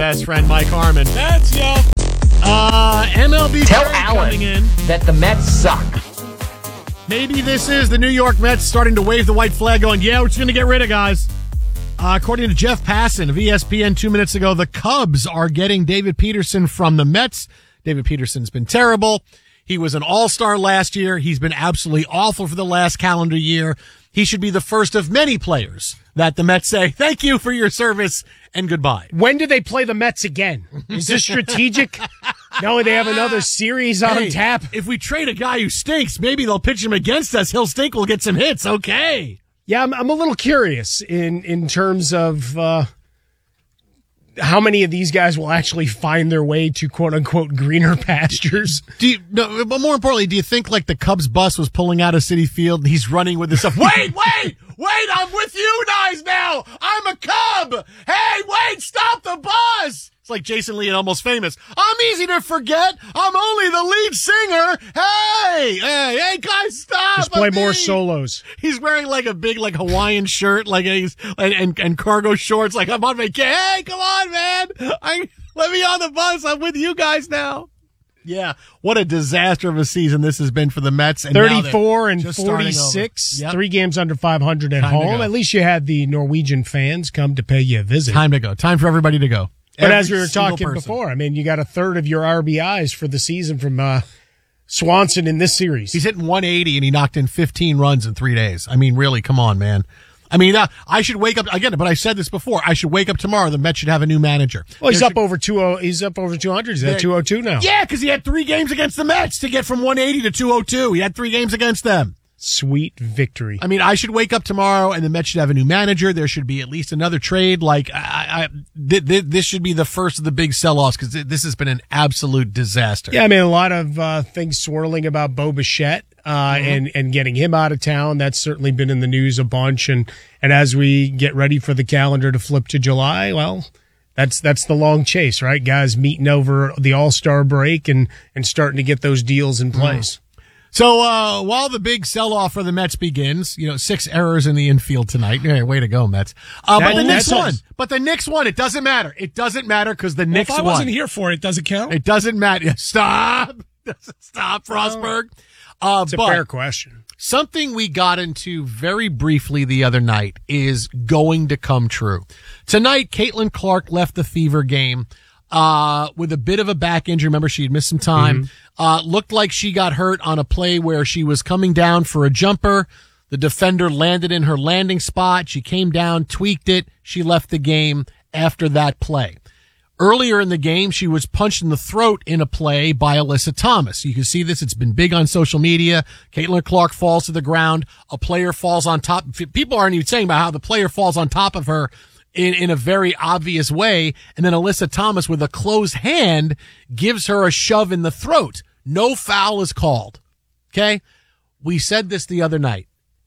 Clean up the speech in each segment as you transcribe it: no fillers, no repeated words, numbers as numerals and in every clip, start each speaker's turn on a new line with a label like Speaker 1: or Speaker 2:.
Speaker 1: best friend, Mike Harmon.
Speaker 2: That's yo.
Speaker 1: MLB
Speaker 3: Tell
Speaker 1: trade
Speaker 3: Alan
Speaker 1: coming in.
Speaker 3: that the Mets suck.
Speaker 1: Maybe this is the New York Mets starting to wave the white flag going, yeah, we're just going to get rid of guys. According to Jeff Passan of ESPN 2 minutes ago, the Cubs are getting David Peterson from the Mets. David Peterson's been terrible. He was an all-star last year. He's been absolutely awful for the last calendar year. He should be the first of many players that the Mets say, thank you for your service and goodbye.
Speaker 2: When do they play the Mets again? Is this strategic? No, they have another series on tap.
Speaker 1: If we trade a guy who stinks, maybe they'll pitch him against us. He'll stink. We'll get some hits. Okay.
Speaker 2: Yeah, I'm a little curious in terms of how many of these guys will actually find their way to quote-unquote greener pastures.
Speaker 1: But more importantly, do you think like the Cubs bus was pulling out of Citi Field and he's running with this stuff? Wait, I'm with you guys now. I'm a Cub. Hey, wait, stop the bus. It's like Jason Lee and Almost Famous. I'm easy to forget. I'm only the lead singer. Hey, guys, stop.
Speaker 2: Just play more solos.
Speaker 1: He's wearing like a big like Hawaiian shirt, like and cargo shorts. Like I'm on vacation. Hey, come on, man. Let me on the bus. I'm with you guys now. Yeah, what a disaster of a season this has been for the Mets. And
Speaker 2: 34 and 46,
Speaker 1: yep.
Speaker 2: 3 games under 500 at home. At least you had the Norwegian fans come to pay you a visit.
Speaker 1: Time to go. Time for everybody to go.
Speaker 2: But as we were talking before, I mean, you got a third of your RBIs for the season from Swanson in this series.
Speaker 1: He's hitting 180 and he knocked in 15 runs in 3 days. I mean, really, come on, man. I mean, I should wake up again, but I said this before. I should wake up tomorrow. The Mets should have a new manager.
Speaker 2: Well, he's up over 200. He's up over 200. He's at 202 now.
Speaker 1: Yeah, because he had 3 games against the Mets to get from 180 to 202. He had 3 games against them.
Speaker 2: Sweet victory.
Speaker 1: I mean, I should wake up tomorrow and the Mets should have a new manager. There should be at least another trade. Like, this should be the first of the big sell-offs because this has been an absolute disaster.
Speaker 2: Yeah, I mean, a lot of things swirling about Bo Bichette and getting him out of town. That's certainly been in the news a bunch. And as we get ready for the calendar to flip to July, well, that's the long chase, right? Guys meeting over the All-Star break and starting to get those deals in place.
Speaker 1: So while the big sell-off for the Mets begins, 6 errors in the infield tonight. Yeah, way to go, Mets. But the Knicks won. It doesn't matter. It doesn't matter because the Knicks won.
Speaker 4: If I wasn't here for it, does it count?
Speaker 1: It doesn't matter. Stop, Frostberg.
Speaker 2: It's a fair question.
Speaker 1: Something we got into very briefly the other night is going to come true. Tonight, Caitlin Clark left the Fever game with a bit of a back injury. Remember, she had missed some time. Looked like she got hurt on a play where she was coming down for a jumper. The defender landed in her landing spot. She came down, tweaked it. She left the game after that play. Earlier in the game, she was punched in the throat in a play by Alyssa Thomas. You can see this. It's been big on social media. Caitlin Clark falls to the ground. A player falls on top. People aren't even saying about how the player falls on top of her in a very obvious way. And then Alyssa Thomas with a closed hand gives her a shove in the throat. No foul is called. Okay. We said this the other night.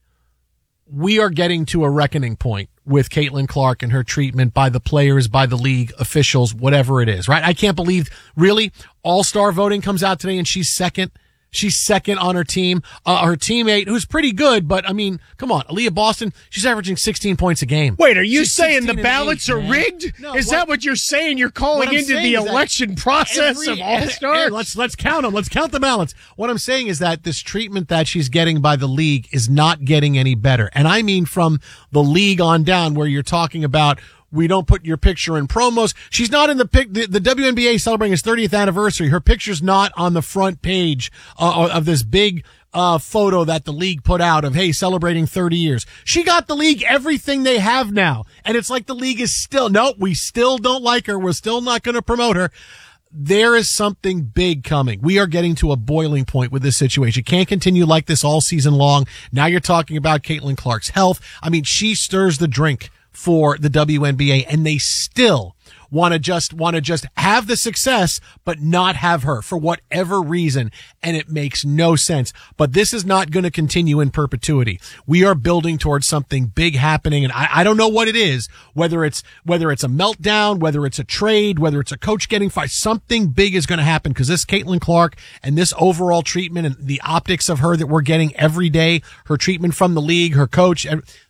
Speaker 1: We are getting to a reckoning point with Caitlin Clark and her treatment by the players, by the league officials, whatever it is, right? I can't believe really All-Star voting comes out today and she's second. She's second on her team. Her teammate, who's pretty good, but I mean, come on, Aaliyah Boston, she's averaging 16 points a game.
Speaker 2: Wait, are you saying the ballots are rigged?
Speaker 1: No,
Speaker 2: is that what you're saying? You're calling into the election process of All-Stars?
Speaker 1: Let's count them. Let's count the ballots. What I'm saying is that this treatment that she's getting by the league is not getting any better. And I mean from the league on down where you're talking about we don't put your picture in promos. She's not in the WNBA celebrating its 30th anniversary. Her picture's not on the front page of this big photo that the league put out of, hey, celebrating 30 years. She got the league everything they have now. And it's like the league is still, nope, we still don't like her. We're still not going to promote her. There is something big coming. We are getting to a boiling point with this situation. Can't continue like this all season long. Now you're talking about Caitlin Clark's health. I mean, she stirs the drink for the WNBA, and they still want to just have the success, but not have her for whatever reason. And it makes no sense. But this is not going to continue in perpetuity. We are building towards something big happening. And I don't know what it is, whether it's a meltdown, whether it's a trade, whether it's a coach getting fired, something big is going to happen because this Caitlin Clark and this overall treatment and the optics of her that we're getting every day, her treatment from the league, her coach,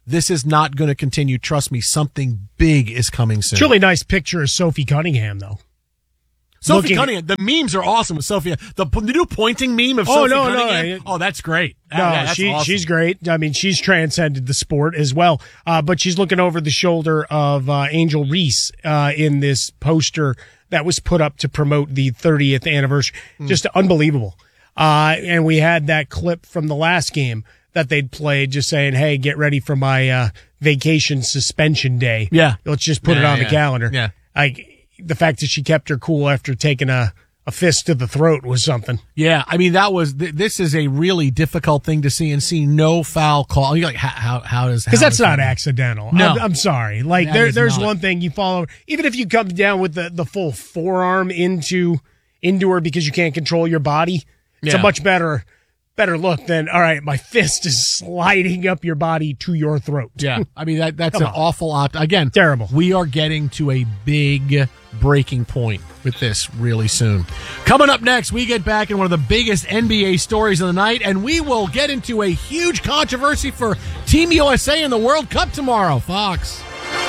Speaker 1: this is not going to continue. Trust me, something big is coming soon.
Speaker 2: It's a really nice picture of Sophie Cunningham, though.
Speaker 1: Sophie Cunningham. The memes are awesome with Sophie. The new pointing meme of Sophie Cunningham. Oh, that's great. That's awesome.
Speaker 2: She's great. I mean, she's transcended the sport as well. But she's looking over the shoulder of Angel Reese in this poster that was put up to promote the 30th anniversary. Just unbelievable. And we had that clip from the last game that they'd played, just saying, "Hey, get ready for my vacation suspension day."
Speaker 1: Yeah,
Speaker 2: let's just put it on the calendar.
Speaker 1: Yeah,
Speaker 2: the fact that she kept her cool after taking a fist to the throat was something.
Speaker 1: Yeah, I mean, this is a really difficult thing to see, and see no foul call. You're like, how does,
Speaker 2: because that's not accidental.
Speaker 1: No.
Speaker 2: I'm sorry. Like there's one thing you follow, even if you come down with the full forearm into her because you can't control your body. It's a much better look than, all right, my fist is sliding up your body to your throat.
Speaker 1: Yeah, I mean, that's an awful again,
Speaker 2: terrible.
Speaker 1: We are getting to a big breaking point with this really soon. Coming up next, we get back in one of the biggest NBA stories of the night, and we will get into a huge controversy for Team USA in the World Cup tomorrow. Fox.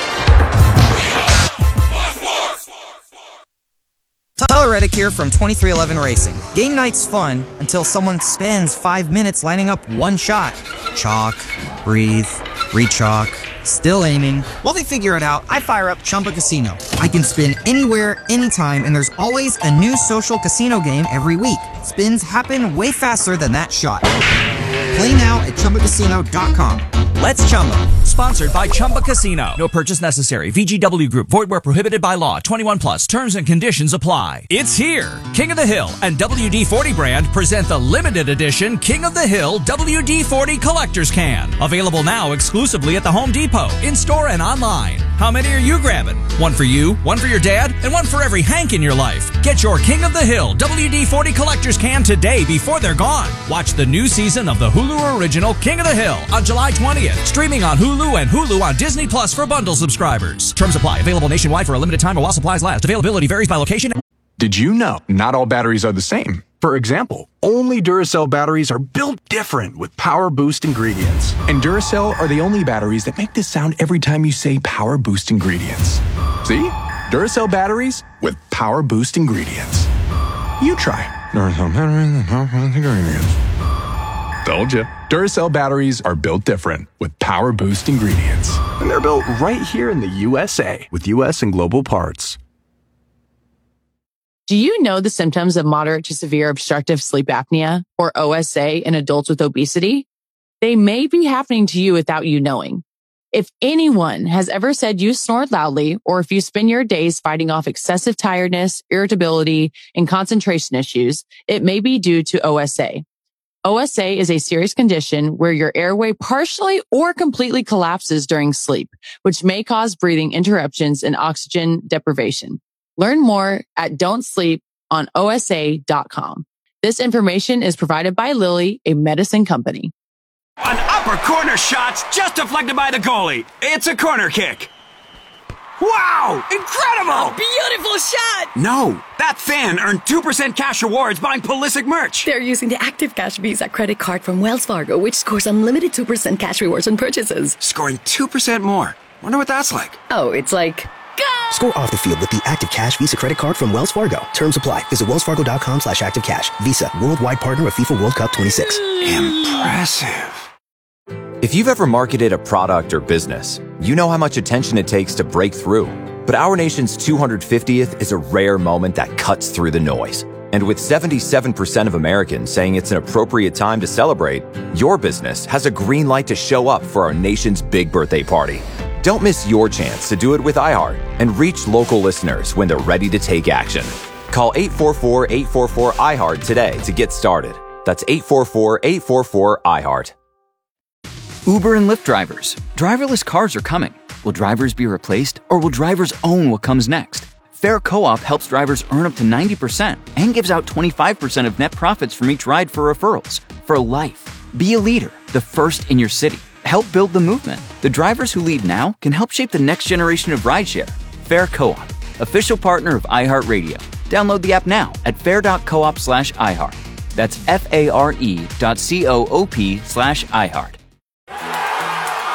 Speaker 3: Tyler Reddick here from 2311 Racing. Game night's fun until someone spends 5 minutes lining up one shot. Chalk, breathe, re-chalk, still aiming. While they figure it out, I fire up Chumba Casino. I can spin anywhere, anytime, and there's always a new social casino game every week. Spins happen way faster than that shot. Play now at ChumbaCasino.com. Let's Chumba.
Speaker 4: Sponsored by Chumba Casino. No purchase necessary. VGW Group. Void where prohibited by law. 21 plus. Terms and conditions apply. It's here. King of the Hill and WD-40 brand present the limited edition King of the Hill WD-40 Collector's Can. Available now exclusively at the Home Depot, in-store and online. How many are you grabbing? One for you, one for your dad, and one for every Hank in your life. Get your King of the Hill WD-40 Collector's Can today before they're gone. Watch the new season of the Hulu original King of the Hill on July 20th. Streaming on Hulu and Hulu on Disney Plus for bundle subscribers. Terms apply. Available nationwide for a limited time while supplies last. Availability varies by location.
Speaker 5: Did you know not all batteries are the same? For example, only Duracell batteries are built different with Power Boost ingredients. And Duracell are the only batteries that make this sound every time you say Power Boost ingredients. See? Duracell batteries with Power Boost ingredients. You try Duracell batteries with Power Boost ingredients. Told you. Duracell batteries are built different with Power Boost ingredients. And they're built right here in the USA with US and global parts.
Speaker 6: Do you know the symptoms of moderate to severe obstructive sleep apnea, or OSA, in adults with obesity? They may be happening to you without you knowing. If anyone has ever said you snored loudly, or if you spend your days fighting off excessive tiredness, irritability, and concentration issues, it may be due to OSA. OSA is a serious condition where your airway partially or completely collapses during sleep, which may cause breathing interruptions and oxygen deprivation. Learn more at don'tsleeponosa.com. This information is provided by Lilly, a medicine company.
Speaker 7: An upper corner shot's just deflected by the goalie. It's a corner kick. Wow! Incredible!
Speaker 8: Beautiful shot!
Speaker 7: No, that fan earned 2% cash rewards buying Pulisic merch.
Speaker 8: They're using the Active Cash Visa credit card from Wells Fargo, which scores unlimited 2% cash rewards on purchases.
Speaker 7: Scoring 2% more. Wonder what that's like.
Speaker 8: Oh, it's like... Go!
Speaker 9: Score off the field with the Active Cash Visa credit card from Wells Fargo. Terms apply. Visit wellsfargo.com/activecash. Visa, worldwide partner of FIFA World Cup 26.
Speaker 7: Impressive.
Speaker 10: If you've ever marketed a product or business, you know how much attention it takes to break through. But our nation's 250th is a rare moment that cuts through the noise. And with 77% of Americans saying it's an appropriate time to celebrate, your business has a green light to show up for our nation's big birthday party. Don't miss your chance to do it with iHeart and reach local listeners when they're ready to take action. Call 844-844-iHeart today to get started. That's 844-844-iHeart.
Speaker 11: Uber and Lyft drivers. Driverless cars are coming. Will drivers be replaced, or will drivers own what comes next? Fair Co-op helps drivers earn up to 90% and gives out 25% of net profits from each ride for referrals. For life. Be a leader, the first in your city. Help build the movement. The drivers who lead now can help shape the next generation of rideshare. Fair Co-op, official partner of iHeartRadio. Download the app now at fair.coop/iHeart. That's FARE.coop/iHeart.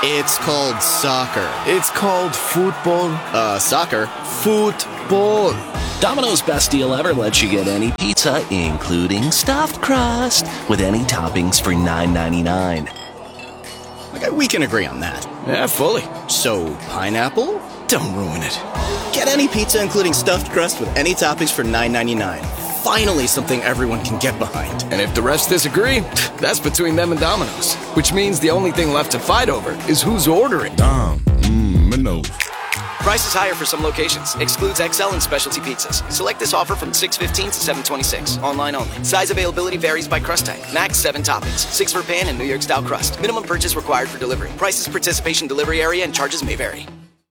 Speaker 12: It's called soccer.
Speaker 13: It's called football.
Speaker 12: Soccer.
Speaker 13: Football.
Speaker 14: Domino's best deal ever lets you get any pizza, including stuffed crust, with any toppings for $9.99.
Speaker 12: Okay, we can agree on that.
Speaker 13: Yeah, fully.
Speaker 12: So, pineapple? Don't ruin it. Get any pizza, including stuffed crust, with any toppings for $9.99. Finally, something everyone can get behind.
Speaker 13: And if the refs disagree, that's between them and Domino's. Which means the only thing left to fight over is who's ordering.
Speaker 15: Domino's.
Speaker 16: Price is higher for some locations. Excludes XL and specialty pizzas. Select this offer from 6/15 to 7/26. Online only. Size availability varies by crust type. Max 7 toppings. 6 for pan and New York style crust. Minimum purchase required for delivery. Prices, participation, delivery area, and charges may vary.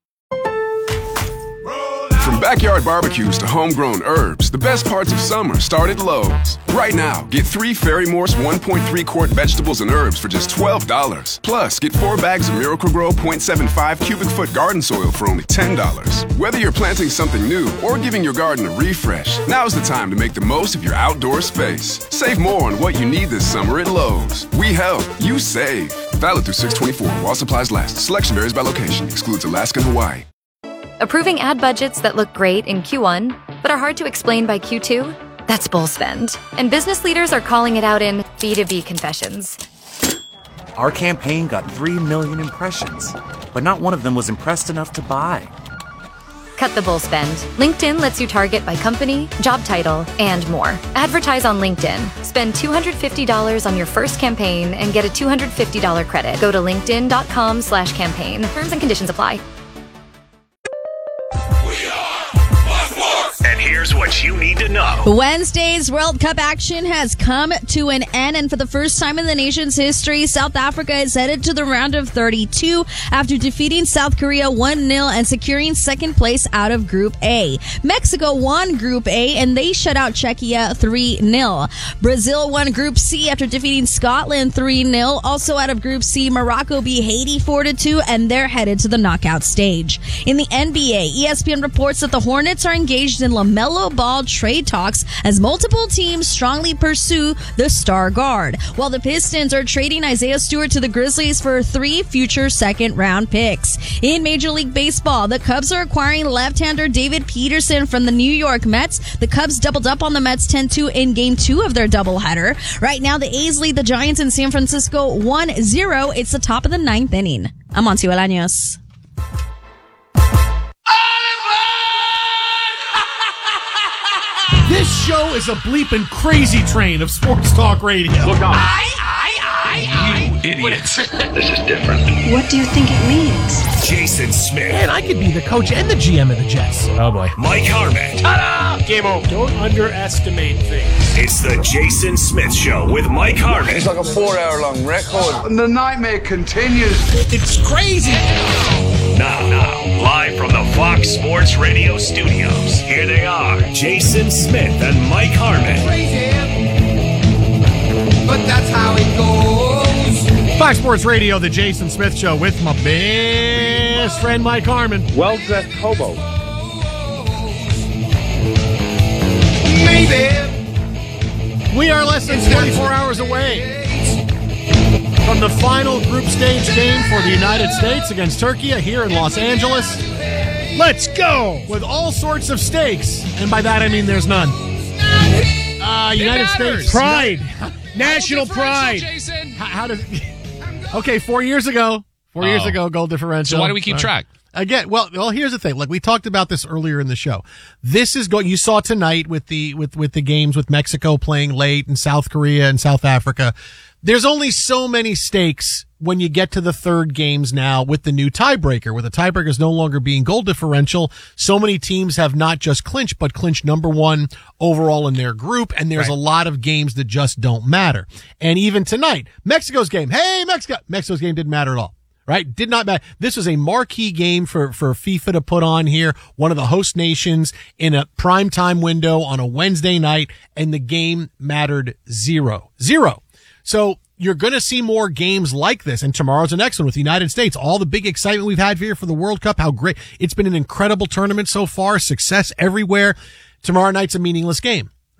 Speaker 17: From backyard barbecues to homegrown herbs, the best parts of summer start at Lowe's. Right now, get 3 Ferry Morse 1.3 quart vegetables and herbs for just $12. Plus, get 4 bags of Miracle-Gro 0.75 cubic foot garden soil for only $10. Whether you're planting something new or giving your garden a refresh, now's the time to make the most of your outdoor space. Save more on what you need this summer at Lowe's. We help, you save. Valid through 6/24 while supplies last. Selection varies by location. Excludes Alaska and Hawaii.
Speaker 18: Approving ad budgets that look great in Q1, but are hard to explain by Q2? That's bull spend. And business leaders are calling it out in B2B confessions.
Speaker 19: Our campaign got 3 million impressions, but not one of them was impressed enough to buy.
Speaker 18: Cut the bull spend. LinkedIn lets you target by company, job title, and more. Advertise on LinkedIn. Spend $250 on your first campaign and get a $250 credit. Go to linkedin.com/campaign. Terms and conditions apply.
Speaker 20: And here's what you need to know.
Speaker 21: Wednesday's World Cup action has come to an end, and for the first time in the nation's history, South Africa is headed to the round of 32 after defeating South Korea 1-0 and securing second place out of Group A. Mexico won Group A, and they shut out Czechia 3-0. Brazil won Group C after defeating Scotland 3-0. Also out of Group C, Morocco beat Haiti 4-2, and they're headed to the knockout stage. In the NBA, ESPN reports that the Hornets are engaged in LaMelo Ball trade talks as multiple teams strongly pursue the star guard, while the Pistons are trading Isaiah Stewart to the Grizzlies for 3 future second-round picks. In Major League Baseball, the Cubs are acquiring left-hander David Peterson from the New York Mets. The Cubs doubled up on the Mets 10-2 in Game 2 of their doubleheader. Right now, the A's lead the Giants in San Francisco 1-0. It's the top of the 9th inning. I'm Monty Bolaños.
Speaker 1: This show is a bleeping crazy train of sports talk radio.
Speaker 20: Look out. You idiots. This is different.
Speaker 8: What do you think it means?
Speaker 20: Jason Smith.
Speaker 1: Man, I could be the coach and the GM of the Jets. Oh, boy.
Speaker 20: Mike Harmon.
Speaker 2: Ta-da! Game over. Don't underestimate things.
Speaker 20: It's the Jason Smith Show with Mike Harmon.
Speaker 22: It's like a 4-hour-long record. And the nightmare continues.
Speaker 1: It's crazy.
Speaker 20: Now, live from the Fox Sports Radio studios, here they are, Jason Smith and Mike Harmon.
Speaker 22: Crazy, but that's how it goes.
Speaker 1: Fox Sports Radio, the Jason Smith Show with my best friend Mike Harmon.
Speaker 22: Well-dressed hobo.
Speaker 1: Maybe. We are less than 24 hours away from the final group stage game for the United States against Turkey here in Los Angeles.
Speaker 2: Let's go!
Speaker 1: With all sorts of stakes. And by that I mean there's none. United States.
Speaker 2: Pride. National pride.
Speaker 23: Jason.
Speaker 1: How does... Okay, 4 years ago. 4 years ago, goal differential.
Speaker 23: So why do we keep track?
Speaker 1: Again, well, here's the thing. Like we talked about this earlier in the show. This is going. You saw tonight with the games with Mexico playing late and South Korea and South Africa. There's only so many stakes when you get to the third games now with the new tiebreaker, where the tiebreaker is no longer being goal differential. So many teams have not just clinched, but clinched number one overall in their group. And there's a lot of games that just don't matter. And even tonight, Mexico's game. Hey, Mexico's game didn't matter at all. Right? Did not matter. This was a marquee game for FIFA to put on here. One of the host nations in a primetime window on a Wednesday night, and the game mattered zero. So you're going to see more games like this, and tomorrow's the next one with the United States. All the big excitement we've had here for the World Cup, how great. It's been an incredible tournament so far, success everywhere. Tomorrow night's a meaningless game.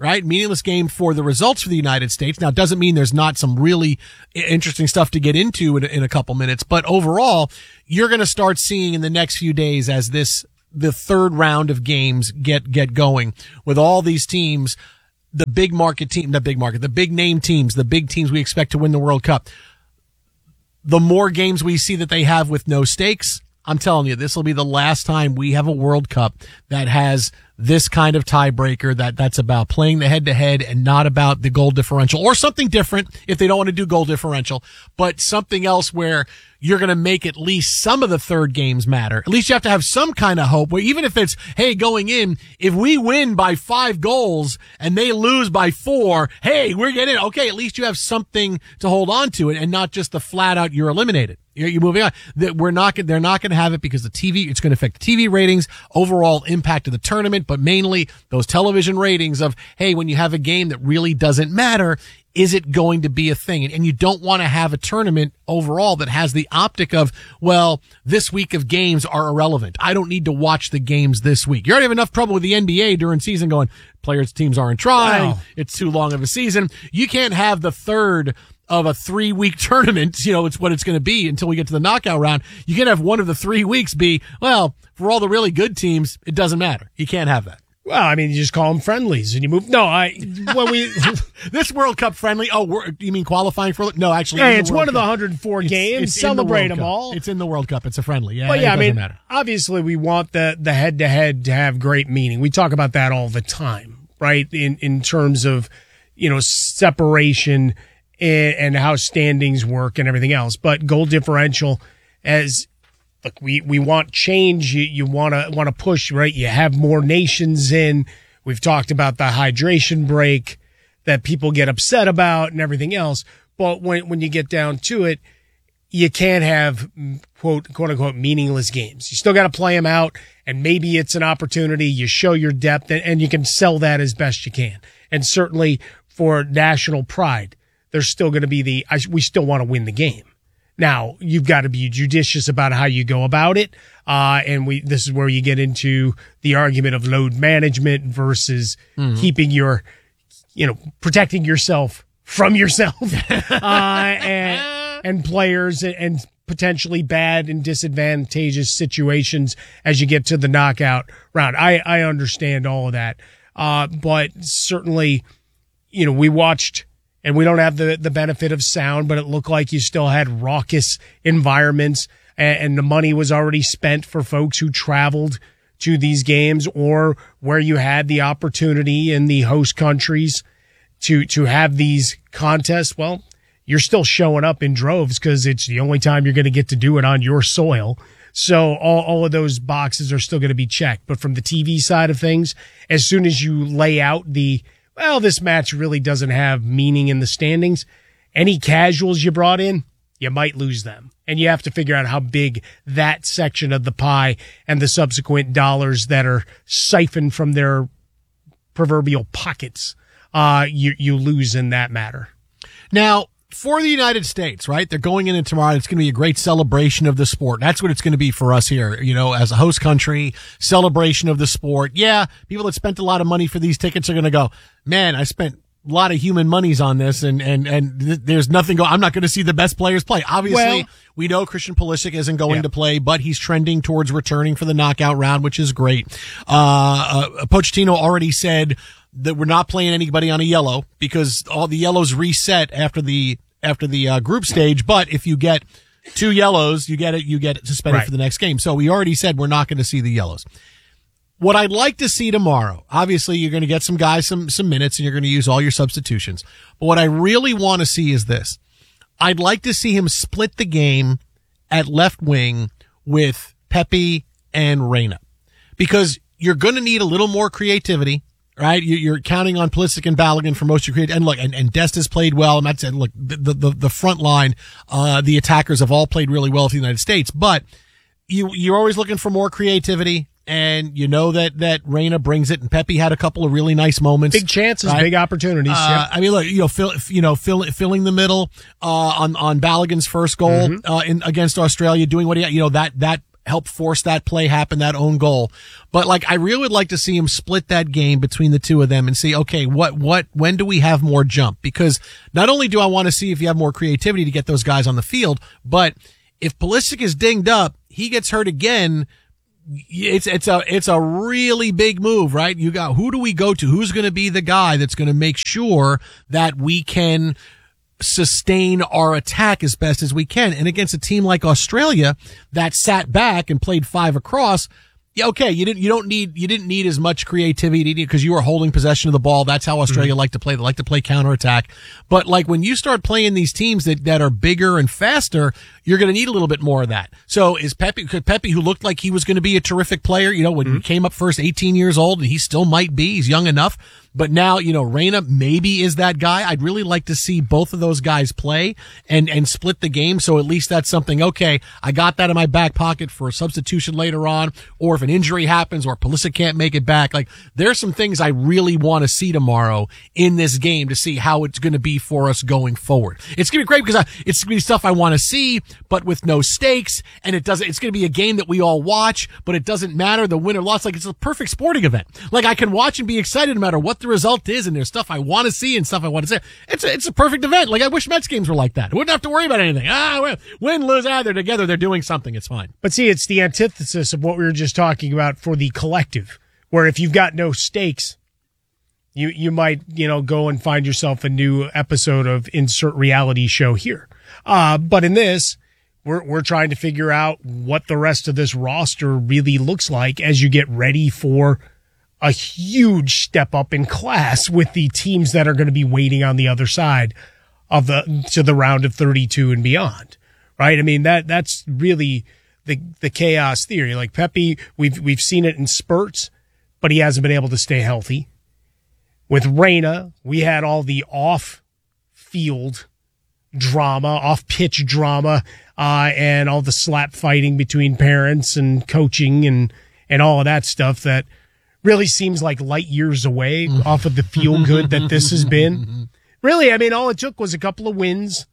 Speaker 1: right? Meaningless game for the results for the United States. Now, it doesn't mean there's not some really interesting stuff to get into in a couple minutes, but overall, you're going to start seeing in the next few days as the third round of games get going with all these teams, the big name teams, the big teams we expect to win the World Cup. The more games we see that they have with no stakes, I'm telling you, this will be the last time we have a World Cup that has this kind of tiebreaker that's about playing the head-to-head and not about the goal differential, or something different if they don't want to do goal differential, but something else where you're going to make at least some of the third games matter. At least you have to have some kind of hope where even if it's, hey, going in, if we win by 5 goals and they lose by 4, hey, we're getting it. Okay, at least you have something to hold on to it and not just the flat out you're eliminated. You're moving on. They're not going to have it because it's going to affect the TV ratings, overall impact of the tournament, but mainly those television ratings of, hey, when you have a game that really doesn't matter, is it going to be a thing? And you don't want to have a tournament overall that has the optic of, well, this week of games are irrelevant. I don't need to watch the games this week. You already have enough trouble with the NBA during season going, teams aren't trying. Wow. It's too long of a season. You can't have the third of a 3-week tournament. It's what it's going to be until we get to the knockout round. You can't have one of the 3 weeks be, well, for all the really good teams, it doesn't matter. You can't have that.
Speaker 2: Well, I mean, you just call them friendlies and you move.
Speaker 1: This World Cup friendly. Oh, you mean qualifying for? No, actually,
Speaker 2: hey, it's one of the 104 games.
Speaker 1: It's
Speaker 2: celebrate them all.
Speaker 1: It's in the World Cup. It's a friendly. Yeah,
Speaker 2: but yeah,
Speaker 1: it doesn't matter.
Speaker 2: Obviously, we want the head-to-head to have great meaning. We talk about that all the time, right? In terms of separation and how standings work and everything else. But goal differential, look, we want change. You want to push, right? You have more nations in. We've talked about the hydration break that people get upset about and everything else. But when you get down to it, you can't have quote unquote meaningless games. You still got to play them out, and maybe it's an opportunity. You show your depth, and you can sell that as best you can. And certainly for national pride, there's still going to be we still want to win the game. Now, you've got to be judicious about how you go about it. And this is where you get into the argument of load management versus keeping protecting yourself from yourself, and players and potentially bad and disadvantageous situations as you get to the knockout round. I understand all of that. But certainly, we watched, and we don't have the benefit of sound, but it looked like you still had raucous environments, and the money was already spent for folks who traveled to these games or where you had the opportunity in the host countries to have these contests. Well, you're still showing up in droves because it's the only time you're going to get to do it on your soil. So all of those boxes are still going to be checked. But from the TV side of things, as soon as you lay out this match really doesn't have meaning in the standings, any casuals you brought in, you might lose them. And you have to figure out how big that section of the pie and the subsequent dollars that are siphoned from their proverbial pockets, you lose in that matter.
Speaker 1: Now, for the United States, right? They're going in tomorrow. It's going to be a great celebration of the sport. That's what it's going to be for us here, as a host country, celebration of the sport. Yeah, people that spent a lot of money for these tickets are going to go, man, I spent a lot of human monies on this and there's nothing I'm not going to see the best players play. Obviously, we know Christian Pulisic isn't going to play, but he's trending towards returning for the knockout round, which is great. Pochettino already said that we're not playing anybody on a yellow because all the yellows reset after the group stage. But if you get 2 yellows, you get suspended for the next game. So we already said we're not going to see the yellows. What I'd like to see tomorrow, obviously you're going to get some guys some minutes and you're going to use all your substitutions. But what I really want to see is this. I'd like to see him split the game at left wing with Pepe and Reina, because you're going to need a little more creativity. Right, you're counting on Pulisic and Balogun for most of your creativity. And look, and Dest has played well. And that's it. Look, the front line, the attackers have all played really well for the United States. But you're always looking for more creativity, and that Reina brings it. And Pepe had a couple of really nice moments,
Speaker 2: big chances, big opportunities.
Speaker 1: I mean, look, filling the middle on Balogun's first goal against Australia, doing what he that help force that play happen, that own goal. But like, I really would like to see him split that game between the two of them and see, okay, when do we have more jump? Because not only do I want to see if you have more creativity to get those guys on the field, but if Pulisic is dinged up, he gets hurt again. It's a really big move, right? You got, who do we go to? Who's going to be the guy that's going to make sure that we can sustain our attack as best as we can? And against a team like Australia that sat back and played 5 across, yeah, okay, you didn't need as much creativity because you were holding possession of the ball. That's how Australia like to play. They like to play counterattack. But like when you start playing these teams that are bigger and faster, you're going to need a little bit more of that. So could Pepe, who looked like he was going to be a terrific player, when he came up first, 18 years old, and he still might be, he's young enough. But now, Reyna maybe is that guy. I'd really like to see both of those guys play and split the game. So at least that's something, okay, I got that in my back pocket for a substitution later on, or if an injury happens or Pulisic can't make it back. Like, there's some things I really want to see tomorrow in this game to see how it's going to be for us going forward. It's going to be great because it's going to be stuff I want to see, but with no stakes, and it's going to be a game that we all watch, but it doesn't matter the win or loss. Like, it's a perfect sporting event. Like, I can watch and be excited no matter what the result is, and there's stuff I want to see and stuff I want to say. It's a perfect event. Like, I wish Mets games were like that. I wouldn't have to worry about anything. Win, lose, they're together. They're doing something. It's fine.
Speaker 2: But see, it's the antithesis of what we were just talking about for the collective, where if you've got no stakes, you might, go and find yourself a new episode of insert reality show here. But in this, we're trying to figure out what the rest of this roster really looks like as you get ready for a huge step up in class with the teams that are going to be waiting on the other side to the round of 32 and beyond, right? I mean, that's really the chaos theory. Like Pepe, we've seen it in spurts, but he hasn't been able to stay healthy. With Reyna, we had all the off-field drama, off-pitch drama, and all the slap fighting between parents and coaching and all of that stuff that really seems like light years away off of the feel good that this has been. Really, I mean, all it took was a couple of wins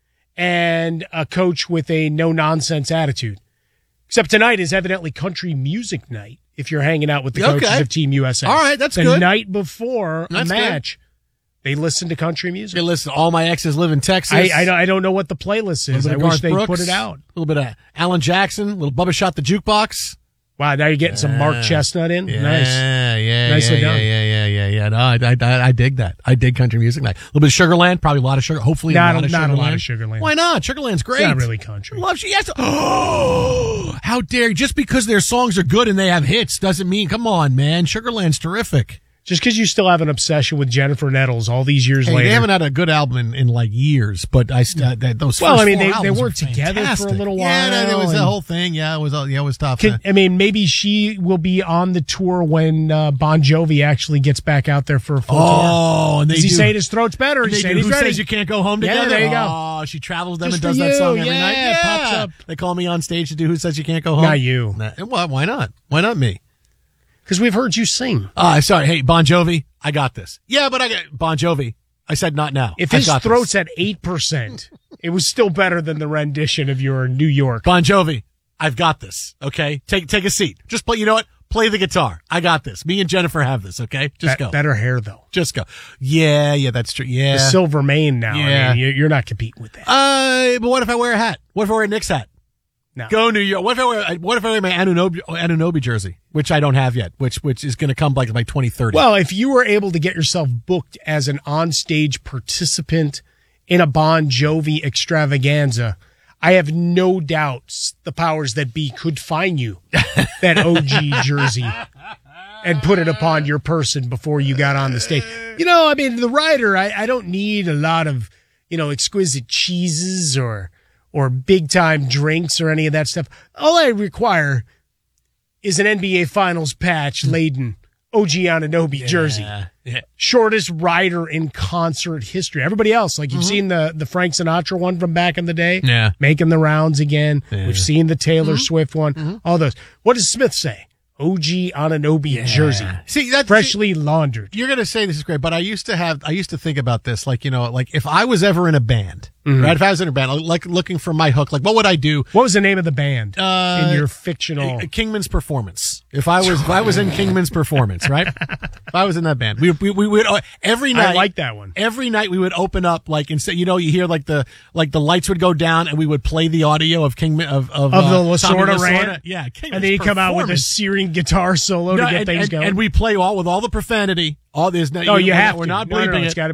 Speaker 2: and a coach with a no-nonsense attitude. Except tonight is evidently country music night if you're hanging out with the coaches of Team USA.
Speaker 1: All right, that's
Speaker 2: the
Speaker 1: good.
Speaker 2: The night before a match, they listen to country music.
Speaker 1: They listen to All My Exes Live in Texas.
Speaker 2: I don't know what the playlist is. I wish they put it out.
Speaker 1: A little bit of Alan Jackson, a little Bubba Shot the Jukebox.
Speaker 2: Wow, now you're getting some Mark Chestnut in?
Speaker 1: Yeah,
Speaker 2: nice. Nicely done.
Speaker 1: Yeah. No, I dig that. I dig country music night. A little bit of Sugarland, probably a lot of Sugar. Hopefully
Speaker 2: not
Speaker 1: a lot of
Speaker 2: Sugarland.
Speaker 1: Why not? Sugarland's great.
Speaker 2: It's not really country.
Speaker 1: Yes. Oh, how dare you. Just because their songs are good and they have hits doesn't mean, come on, man. Sugarland's terrific.
Speaker 2: Just because you still have an obsession with Jennifer Nettles all these years later.
Speaker 1: They haven't had a good album in like years, but those first
Speaker 2: they weren't together for a little while.
Speaker 1: Yeah, there was the whole thing. Yeah, it was tough.
Speaker 2: Maybe she will be on the tour when Bon Jovi actually gets back out there for a full tour.
Speaker 1: Oh, and
Speaker 2: he's saying his throat's better. He's saying he's ready.
Speaker 1: Who Says You Can't Go Home Together?
Speaker 2: Yeah, there you go.
Speaker 1: Oh, she travels them
Speaker 2: Just
Speaker 1: and does that song every night.
Speaker 2: Yeah, pops up.
Speaker 1: They call me on stage to do Who Says You Can't Go Home?
Speaker 2: Not you.
Speaker 1: Why not? Why not me?
Speaker 2: Because we've heard you sing.
Speaker 1: Sorry. Hey, Bon Jovi, I got this. Yeah, but I got Bon Jovi. I said not now.
Speaker 2: If his throat's at 8%, it was still better than the rendition of your New York.
Speaker 1: Bon Jovi, I've got this. Okay, take a seat. Just play. You know what? Play the guitar. I got this. Me and Jennifer have this. Okay, just go.
Speaker 2: Better hair though.
Speaker 1: Just go. Yeah, that's true. Yeah,
Speaker 2: the silver mane now. Yeah, I mean, you're not competing with that.
Speaker 1: But what if I wear a hat? What if I wear a Knicks hat?
Speaker 2: No.
Speaker 1: Go New York. What if I wear my Anunoby jersey, which I don't have yet, which is going to come by 2030?
Speaker 2: Well, if you were able to get yourself booked as an onstage participant in a Bon Jovi extravaganza, I have no doubts the powers that be could find you that OG jersey and put it upon your person before you got on the stage. I mean, the rider, I don't need a lot of, exquisite cheeses or big time drinks or any of that stuff. All I require is an NBA Finals patch laden OG Anunoby jersey.
Speaker 1: Yeah.
Speaker 2: Shortest rider in concert history. Everybody else, like you've seen the Frank Sinatra one from back in the day, making the rounds again. Yeah. We've seen the Taylor Swift one, all those. What does Smith say? OG Anunoby jersey.
Speaker 1: See, that's
Speaker 2: freshly laundered.
Speaker 1: You're going to say this is great, but I used to think about this, like if I was ever in a band Right? If I was in a band, like looking for my hook, like what would I do?
Speaker 2: What was the name of the band in your fictional
Speaker 1: Kingman's Performance? If I was in Kingman's Performance, right? If I was in that band, we would every night.
Speaker 2: I like that one.
Speaker 1: Every night we would open up instead, you hear the lights would go down and we would play the audio of Kingman of the
Speaker 2: Lasorda rant.
Speaker 1: Yeah, Kingman's
Speaker 2: and then you come out with a searing guitar solo to get things going.
Speaker 1: And we play with all the profanity. All this.
Speaker 2: You have to.
Speaker 1: We're not
Speaker 2: bleeping
Speaker 1: it.
Speaker 2: It's got